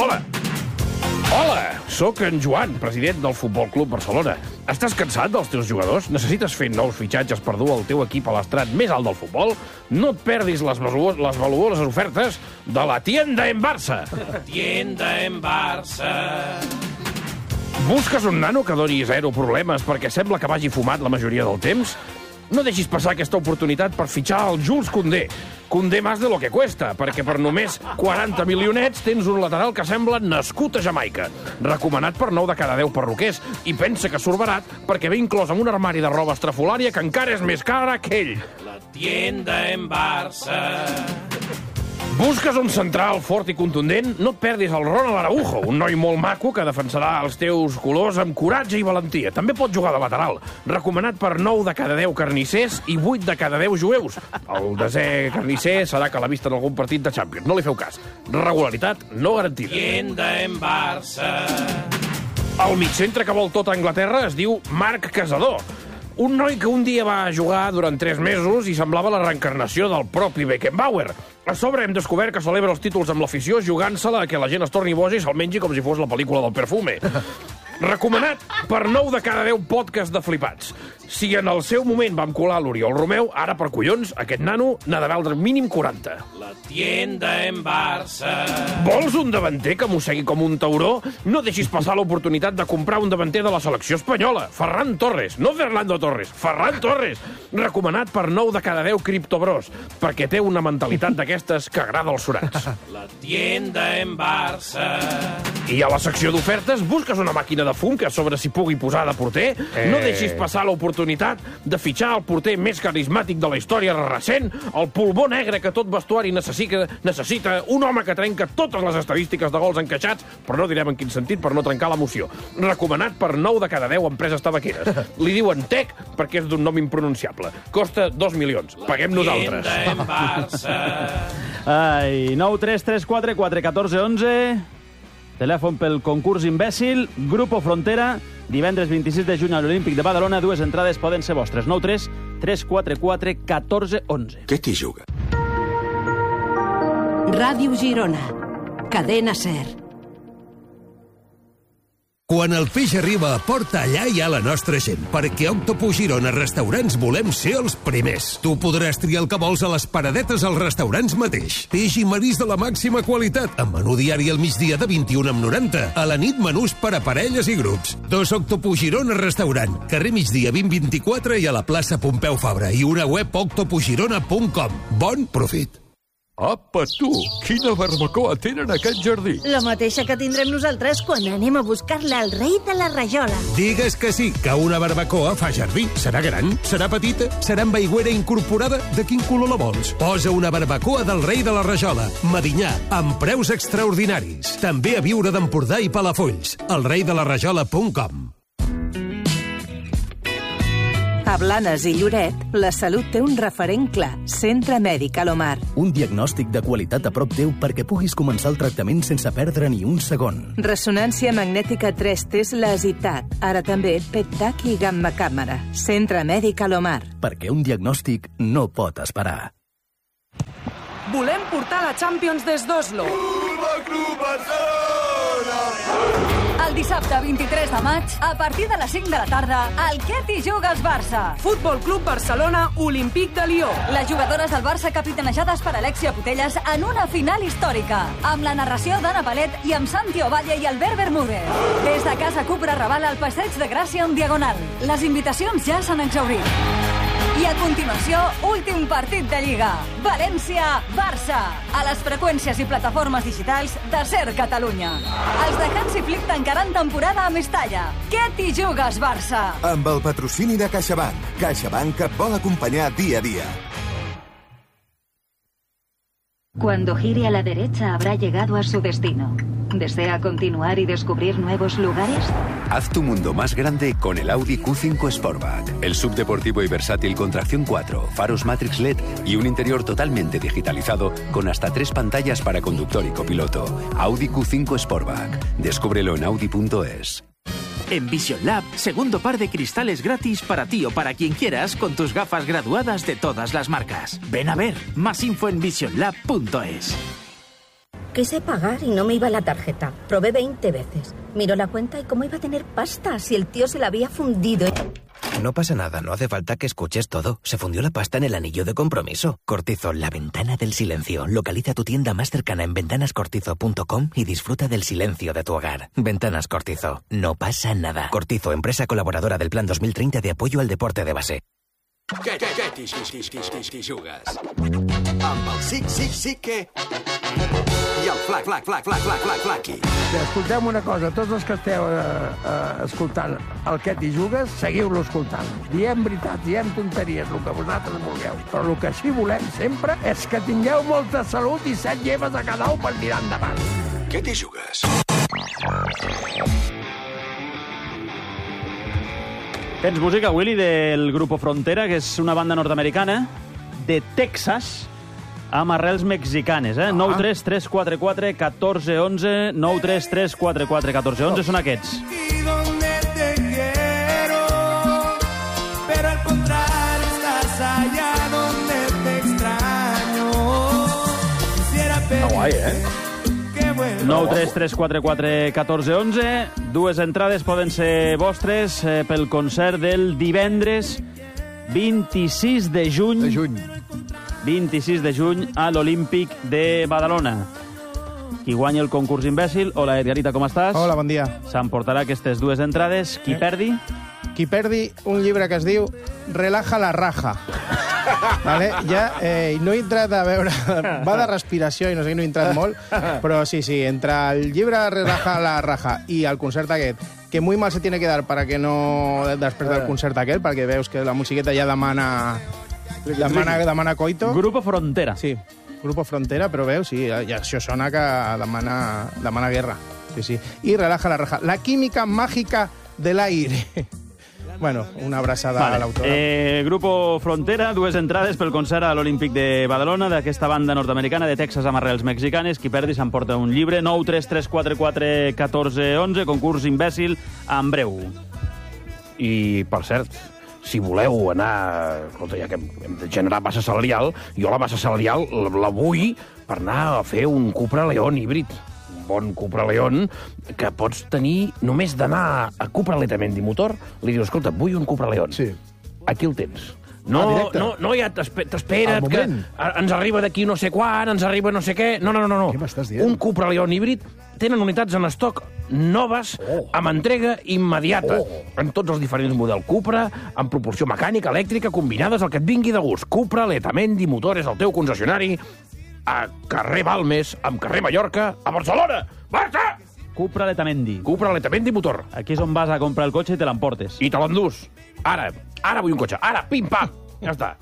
Hola, sóc en Joan, president del Futbol Club Barcelona. Estàs cansat dels teus jugadors? Necessites fer nous fitxatges per dur el teu equip a l'estrat més alt del futbol? No et perdis les valuoses ofertes de la Tienda en Barça. Tienda en Barça. Busques un nano que doni zero problemes perquè sembla que vagi fumat la majoria del temps? No deixis passar aquesta oportunitat per fitxar el Jules Koundé. Koundé más de lo que cuesta, perquè per només 40 milionets tens un lateral que sembla nascut a Jamaica. Recomanat per 9 de cada 10 perruquers, i pensa que surt barat perquè ve inclòs amb un armari de roba estrafolària que encara és més cara que ell. La Tienda en Barça. Busques un central fort i contundent? No et perdis el Ronald Araujo, un noi molt maco que defensarà els teus colors amb coratge i valentia. També pot jugar de lateral. Recomanat per 9 de cada 10 carnissers i 8 de cada 10 jueus. El desè carnisser serà que l'ha vist en algun partit de Champions. No li feu cas. Regularitat no garantida. Tienda en Barça. El migcentre que vol tota Anglaterra es diu Marc Casador. Un noi que un dia va jugar durant 3 mesos i semblava la reencarnació del propi Beckenbauer. A sobre hem descobert que celebra els títols amb l'afició jugant-se-la que la gent es torni boja i se'l mengi com si fos la pel·lícula del Perfume. Recomanat per 9 de cada 10 podcasts de flipats. Si en el seu moment vam colar l'Oriol Romeu, ara per collons, aquest nano n'ha de valdre mínim 40. La Tienda en Barça. Vols un davanter que mossegui com un tauró? No deixis passar l'oportunitat de comprar un davanter de la selecció espanyola. Ferran Torres, no Fernando Torres, Ferran Torres. Recomanat per 9 de cada 10 criptobros, perquè té una mentalitat d'aquestes que agrada als surats. La Tienda en Barça. I a la secció d'ofertes busques una màquina de fum que a sobre s'hi pugui posar de porter? No deixis passar l'oportunitat de fitxar el porter més carismàtic de la història recent, el pulbó negre que tot vestuari necessita, un home que trenca totes les estadístiques de gols encaixats, però no direm en quin sentit per no trencar l'emoció. Recomanat per 9 de cada 10 empreses tabaqueres. Li diuen Tec perquè és d'un nom impronunciable. Costa 2 milions. Paguem nosaltres. Ai, 9 3 3 4 4 14 11... Telèfon pel concurs imbècil, Grupo Frontera, divendres 26 de juny a l'Olímpic de Badalona, 2 entrades poden ser vostres. 9 3 3 4 4 14 11. Què t'hi juga? Ràdio Girona. Cadena SER. Quan el peix arriba a port, allà hi ha la nostra gent, perquè a Octopus Girona Restaurants volem ser els primers. Tu podràs triar el que vols a les paradetes als restaurants mateix. Peix i marisc de la màxima qualitat, amb menú diari al migdia de 21,90. A la nit, menús per a parelles i grups. 2 Octopus Girona Restaurant, carrer Migdia 2024 i a la plaça Pompeu Fabra, i una web octopusgirona.com. Bon profit. Apa, tu! Quina barbacoa tenen a aquest jardí? La mateixa que tindrem nosaltres quan anem a buscar-la al rei de la rajola. Digues que sí, que una barbacoa fa jardí. Serà gran? Serà petita? Serà amb aigüera incorporada? De quin color la vols? Posa una barbacoa del rei de la rajola, Medinyà, amb preus extraordinaris. També a Viure d'Empordà i Palafolls. elreidelarajola.com. A Blanes i Lloret, la salut té un referent clar. Centre Mèdic Alomar. Un diagnòstic de qualitat a prop teu perquè puguis començar el tractament sense perdre ni un segon. Resonància magnètica 3 Tesla Asitat. Ara també PET-TAC i gamma càmera. Centre Mèdic Alomar. Perquè un diagnòstic no pot esperar. Volem portar la Champions des d'Oslo. El dissabte 23 de maig, a partir de les 5 de la tarda, el Què t'hi jugues Barça? Futbol Club Barcelona, Olímpic de Lió. Les jugadores del Barça capitanejades per Alexia Putellas en una final històrica, amb la narració d'Anna Palet i amb Santi Ovalle i Albert Bermúdez. Des de Casa Cupra Raval al Passeig de Gràcia en Diagonal. Les invitacions ja s'han exhaurit. I a continuació, últim partit de Lliga. València-Barça. A les freqüències i plataformes digitals de SER Catalunya. Els de Hansi Flick tancaran temporada a Mestalla. Què t'hi jugues, Barça? Amb el patrocini de CaixaBank. CaixaBank et vol acompanyar dia a dia. Cuando gire a la derecha habrá llegado a su destino. ¿Desea continuar y descubrir nuevos lugares? Haz tu mundo más grande con el Audi Q5 Sportback. El subdeportivo y versátil con tracción 4, faros Matrix LED y un interior totalmente digitalizado con hasta 3 pantallas para conductor y copiloto. Audi Q5 Sportback. Descúbrelo en audi.es. En Vision Lab, segundo par de cristales gratis para ti o para quien quieras con tus gafas graduadas de todas las marcas. Ven a ver, más info en visionlab.es. Quise pagar y no me iba la tarjeta. Probé 20 veces. Miró la cuenta y cómo iba a tener pasta si el tío se la había fundido. No pasa nada, no hace falta que escuches todo. Se fundió la pasta en el anillo de compromiso. Cortizo, la ventana del silencio. Localiza tu tienda más cercana en ventanascortizo.com y disfruta del silencio de tu hogar. Ventanas Cortizo. No pasa nada. Cortizo, empresa colaboradora del Plan 2030 de apoyo al deporte de base. Què t'hi jugues? Amb el sí que... I el flac-flac-flac-flac-flac-flac-flac-flac-flaqui. Escolteu una cosa, tots els que esteu escoltant el Què t'hi jugues, seguiu-lo escoltant. Diem veritats, diem tonteries, el que vosaltres vulgueu. Però el que sí volem sempre és que tingueu molta salut i 7 lleves a cada un per tirar endavant. Què t'hi jugues? Tens música, Willy, del Grupo Frontera, que és una banda nord-americana de Texas, amb arrels mexicanes, 933441411, 933441411, són aquests. Pero al contrario estás allá donde te extraño. Quisiera pedir... Guai, 933441411. Dues entrades poden ser vostres pel concert del divendres 26 de juny. 26 de juny a l'Olímpic de Badalona. Qui guanya el concurs imbècil? Hola, Edgarita, com estàs? Hola, bon dia. S'emportarà aquestes dues entrades. Qui perdi? Qui perdi un llibre que es diu Relaja la raja. Vale? Ja no he entrat a veure... Va de respiració i no sé, no he entrat molt, però sí, entre el llibre Relaja la raja i el concert aquest, que muy mal se tiene que dar para que no... després del concert aquest, perquè veus que la musiqueta ja demana coito. Grupo Frontera. Sí, Grupo Frontera, però veus, sí, ja això sona que demana guerra. Sí. I Relaja la raja. La química mágica del aire. Bueno, una abraçada a l'autora. Grupo Frontera, dues entrades pel concert a l'Olímpic de Badalona d'aquesta banda nord-americana de Texas amb arrels mexicanes. Qui perdi s'emporta un llibre. 933441411, concurs imbècil en breu. I, per cert, si voleu anar... Escolta, ja que hem de generar massa salarial, jo la massa salarial la vull per anar a fer un Cupra León híbrid. bon Cupra León, que pots tenir només d'anar a Cupra Letamendi Motor, li dius, escolta, vull un Cupra León. Sí. Aquí el tens. No ja t'espera't, que ens arriba d'aquí no sé quan, ens arriba no sé què. No. Què m'estàs dient? Un Cupra León híbrid tenen unitats en estoc noves, amb entrega immediata, en tots els diferents models Cupra, amb propulsió mecànica, elèctrica, combinades, el que et vingui de gust. Cupra Letamendi Motor és el teu concessionari a carrer Balmes, amb carrer Mallorca, a Barcelona. Barça! Cupra Letamendi. Cupra Letamendi Motor. Aquí és on vas a comprar el cotxe i te l'emportes. I te l'endús. Ara vull un cotxe. Ara, pim-pam. Ja està.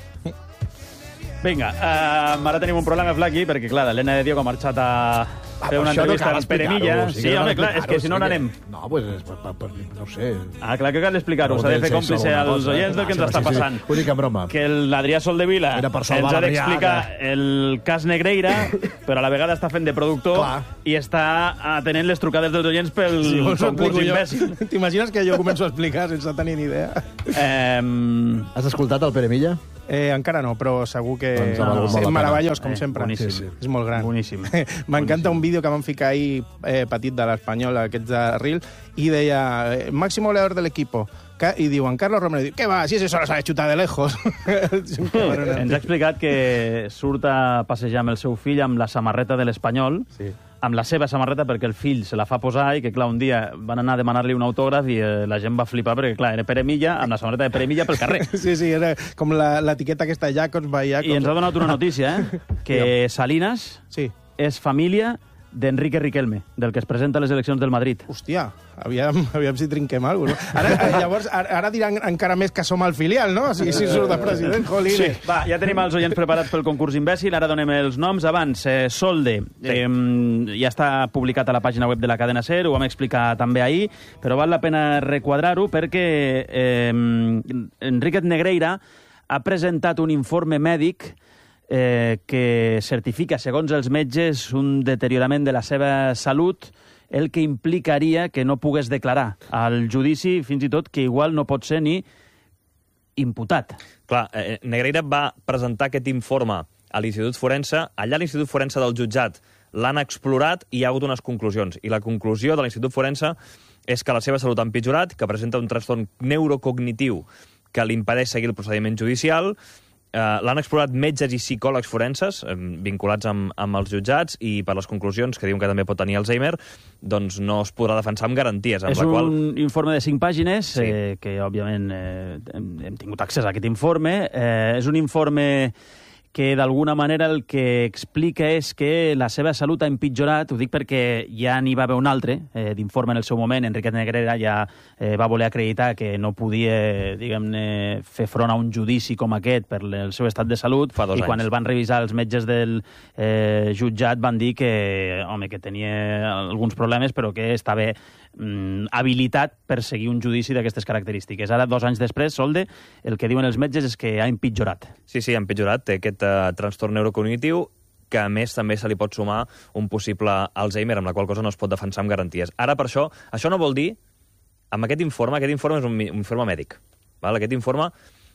Vinga, ara tenim un problema, Flaqui, perquè, clar, l'Helena de Diego ha marxat a fer una entrevista amb Pere Milla. Sí, home, clar, és que si no n'anem. No, pues, no sé. Ah, clar que cal explicar-ho. S'ha de fer còmplice als oients del que ens està passant. Ho dic en broma. Que l'Adrià Soldevila ens ha d'explicar el cas Negreira, però a la vegada està fent de productor i està atenent les trucades dels oients pel concurs imbècil. T'imagines que jo començo a explicar sense tenir ni idea? Has escoltat el Pere Milla? Encara no, però segur que és meravellós, com sempre. Boníssim. És molt gran. Boníssim. M'encanta un vídeo que vam ficar ahir petit de l'Espanyol, aquests de Reel, i deia, máximo goleador del equipo. I diuen, Carlos Romero, diu, què va, si eso lo sabe chutar de lejos. Ens ha explicat que surt a passejar amb el seu fill amb la samarreta de l'Espanyol, amb la seva samarreta perquè el fill se la fa posar i que, clar, un dia van anar a demanar-li un autògraf i la gent va flipar perquè, clar, era Pere Milla amb la samarreta de Pere Milla pel carrer. Sí, era com l'etiqueta aquesta Jacobs by Jacobs. I ens ha donat una notícia, que Salinas és família d'Enrique Riquelme, del que es presenta a les eleccions del Madrid. Hòstia, aviam si trinquem alguna cosa, no? Llavors, ara diran encara més que som el filial, no? Si surt de president, jolines. Sí, va, ja tenim els oients preparats pel concurs imbècil, ara donem els noms. Abans, Solde, ja està publicat a la pàgina web de la cadena SER, ho vam explicar també ahir, però val la pena requadrar-ho perquè Enriquet Negreira ha presentat un informe mèdic que certifica, segons els metges, un deteriorament de la seva salut, el que implicaria que no pogués declarar al judici, fins i tot que igual no pot ser ni imputat. Clar, Negreira va presentar aquest informe a l'Institut Forense. Allà a l'Institut Forense del jutjat l'han explorat i hi ha hagut unes conclusions. I la conclusió de l'Institut Forense és que la seva salut ha empitjorat, que presenta un trastorn neurocognitiu que li impedeix seguir el procediment judicial. L'han explorat metges i psicòlegs forenses vinculats amb els jutjats i per les conclusions, que diuen que també pot tenir Alzheimer, doncs no es podrà defensar amb garanties. És un informe de 5 pàgines, que òbviament hem tingut accés a aquest informe. És un informe que d'alguna manera el que explica és que la seva salut ha empitjorat. Ho dic perquè ja n'hi va haver un altre d'informe en el seu moment. Enriquet Negreira ja va voler acreditar que no podia, diguem-ne, fer front a un judici com aquest per el seu estat de salut. I quan el van revisar els metges del jutjat van dir que, home, que tenia alguns problemes, però que estava habilitat per seguir un judici d'aquestes característiques. Ara, 2 anys després, Solde, el que diuen els metges és que ha empitjorat. Sí, ha empitjorat. Té aquest trastorn neurocognitiu que, a més, també se li pot sumar un possible Alzheimer, amb la qual cosa no es pot defensar amb garanties. Ara, per això no vol dir, amb aquest informe és un informe mèdic. Aquest informe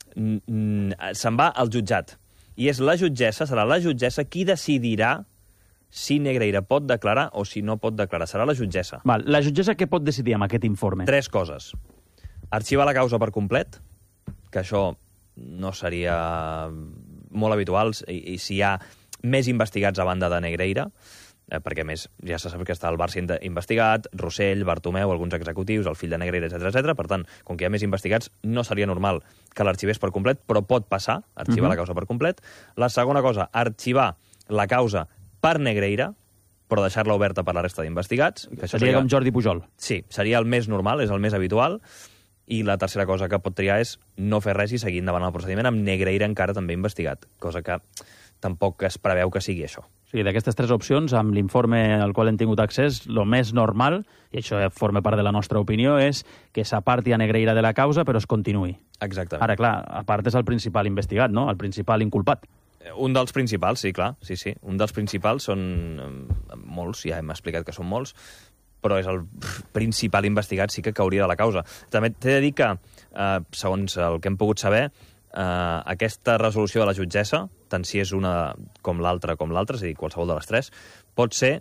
se'n va al jutjat. I és la jutgessa, serà la jutgessa qui decidirà si Negreira pot declarar o si no pot declarar. Serà la jutgessa. La jutgessa què pot decidir amb aquest informe? 3 coses. Arxivar la causa per complet, que això no seria molt habitual, i si hi ha més investigats a banda de Negreira, perquè, més, ja se sap que està el Barça investigat, Rossell, Bartomeu, alguns executius, el fill de Negreira, etc. Per tant, com que hi ha més investigats, no seria normal que l'arxivés per complet, però pot passar, arxivar la causa per complet. La segona cosa, arxivar la causa per Negreira, però deixar-la oberta per la resta d'investigats. Seria com Jordi Pujol. Sí, seria el més normal, és el més habitual. I la tercera cosa que pot triar és no fer res i seguir endavant el procediment amb Negreira encara també investigat, cosa que tampoc es preveu que sigui això. Sí, d'aquestes 3 opcions, amb l'informe al qual hem tingut accés, el més normal, i això forma part de la nostra opinió, és que s'aparti a Negreira de la causa, però es continuï. Exactament. Ara, clar, a part és el principal investigat, no? El principal inculpat. Un dels principals, sí, clar. Sí. Un dels principals són molts, ja hem explicat que són molts, però és el principal investigat, sí que cauria de la causa. També t'he de dir que, segons el que hem pogut saber, aquesta resolució de la jutgessa, tant si és una com l'altra, és a dir, qualsevol de les 3, pot ser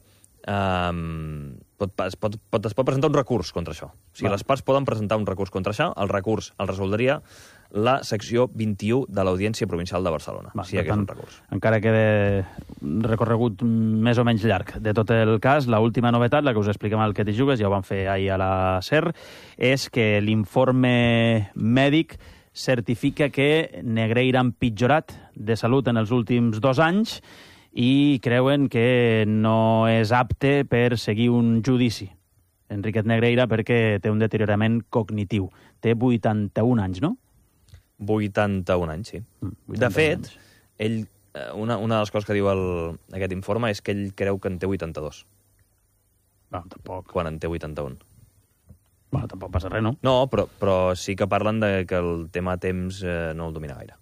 es pot presentar un recurs contra això. O sigui, les parts poden presentar un recurs contra això, el recurs el resoldria la secció 21 de l'Audiència Provincial de Barcelona, si hi hagués un recurs. Encara queda recorregut més o menys llarg de tot el cas. L'última novetat, la que us expliquem al Que t'hi jugues, ja ho vam fer ahir a la SER, és que l'informe mèdic certifica que Negreira ha empitjorat de salut en els últims 2 anys i creuen que no és apte per seguir un judici. Enriquet Negreira perquè té un deteriorament cognitiu. Té 81 anys, no? 81 anys, sí. De fet, ell, una de les coses que diu aquest informe és que ell creu que en té 82. No, tampoc. Quan en té 81. Bueno, tampoc passa res, no? No, però sí que parlen de que el tema temps no el domina gaire.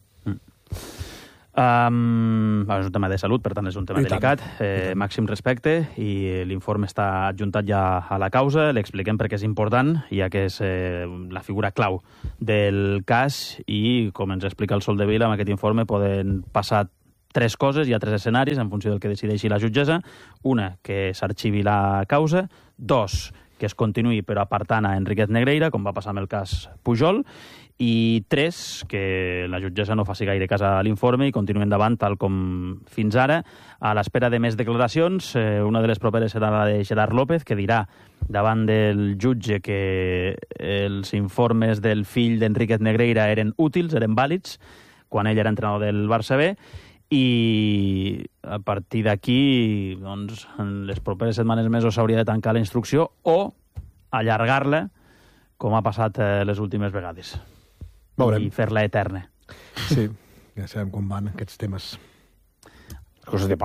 És un tema de salut, per tant és un tema delicat. Màxim respecte, i l'informe està adjuntat ja a la causa. L'expliquem perquè és important, ja que és la figura clau del cas, i com ens explica el Sol de Vila, amb aquest informe poden passar 3 coses, hi ha 3 escenaris en funció del que decideixi la jutgessa. Una, que s'arxivi la causa. 2, que es continuï però apartant a Enriquet Negreira, com va passar amb el cas Pujol. I 3, que la jutgessa no faci gaire cas a l'informe i continuï endavant tal com fins ara. A l'espera de més declaracions, una de les properes serà la de Gerard López, que dirà davant del jutge que els informes del fill d'Enriquet Negreira eren útils, eren vàlids, quan ell era entrenador del Barça B, i a partir d'aquí, doncs, en les properes setmanes mesos s'hauria de tancar la instrucció o allargar-la, com ha passat les últimes vegades. I fer-la eterna. Sí, ja sabem com van aquests temes. Coses de